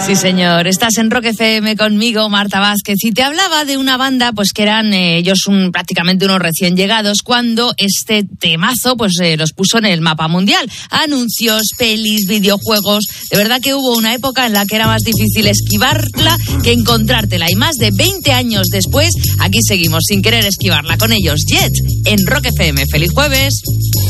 Sí, señor. Estás en Rock FM conmigo, Marta Vázquez, y te hablaba de una banda, pues que eran ellos prácticamente unos recién llegados, cuando este temazo, pues los puso en el mapa mundial. Anuncios, pelis, videojuegos. De verdad que hubo una época en la que era más difícil esquivarla que encontrártela. Y más de 20 años después, aquí seguimos sin querer esquivarla con ellos. Jet, en Rock FM. ¡Feliz jueves!